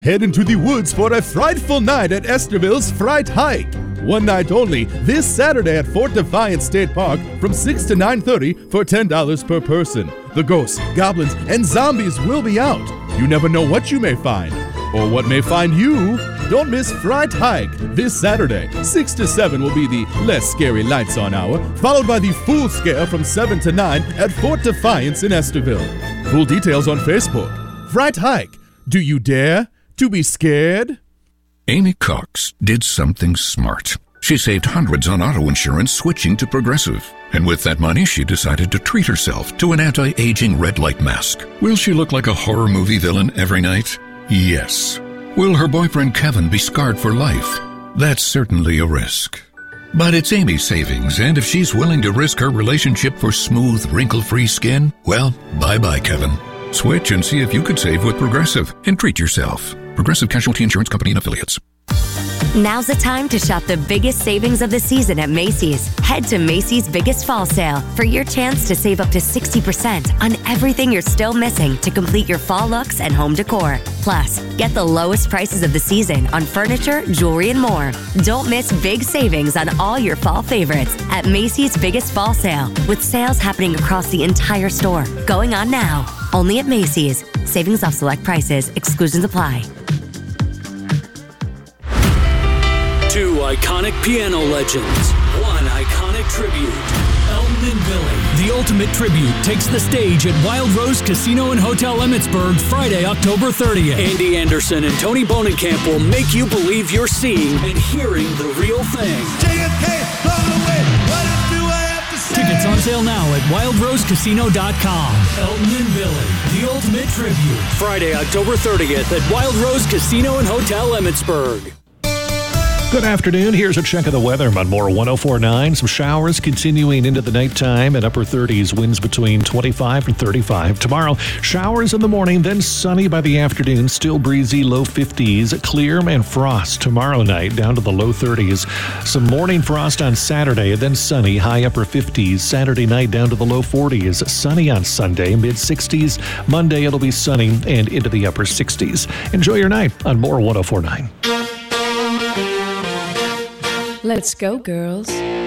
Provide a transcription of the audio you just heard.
Head into the woods for a frightful night at Estherville's Fright Hike. One night only, this Saturday at Fort Defiance State Park from 6 to 9:30 for $10 per person. The ghosts, goblins, and zombies will be out. You never know what you may find, or what may find you. Don't miss Fright Hike this Saturday. 6 to 7 will be the less scary lights on hour, followed by the Fool Scare from 7 to 9 at Fort Defiance in Estherville. Full details on Facebook. Fright Hike. Do you dare to be scared? Amy Cox did something smart. She saved hundreds on auto insurance switching to Progressive. And with that money, she decided to treat herself to an anti-aging red light mask. Will she look like a horror movie villain every night? Yes. Will her boyfriend Kevin be scarred for life? That's certainly a risk. But it's Amy's savings, and if she's willing to risk her relationship for smooth, wrinkle-free skin, well, bye-bye, Kevin. Switch and see if you could save with Progressive and treat yourself. Progressive Casualty Insurance Company and Affiliates. Now's the time to shop the biggest savings of the season at Macy's. Head to Macy's Biggest Fall Sale for your chance to save up to 60% on everything you're still missing to complete your fall looks and home decor. Plus, get the lowest prices of the season on furniture, jewelry, and more. Don't miss big savings on all your fall favorites at Macy's Biggest Fall Sale, with sales happening across the entire store. Going on now. Only at Macy's. Savings off select prices. Exclusions apply. Two iconic piano legends. One iconic tribute. Elton and Billy. The ultimate tribute takes the stage at Wild Rose Casino and Hotel Emmitsburg Friday, October 30th. Andy Anderson and Tony Bonenkamp will make you believe you're seeing and hearing the real thing. JFK, blow away. What do I have to say? Tickets on sale now at wildrosecasino.com. Elton and Billy, the ultimate tribute. Friday, October 30th at Wild Rose Casino and Hotel Emmitsburg. Good afternoon. Here's a check of the weather on More 104.9. Some showers continuing into the nighttime at upper 30s, winds between 25 and 35. Tomorrow, showers in the morning, then sunny by the afternoon, still breezy, low 50s, clear and frost tomorrow night, down to the low 30s. Some morning frost on Saturday, then sunny, high upper 50s. Saturday night down to the low 40s. Sunny on Sunday, mid 60s. Monday, it'll be sunny and into the upper 60s. Enjoy your night on More 104.9. Let's go, girls.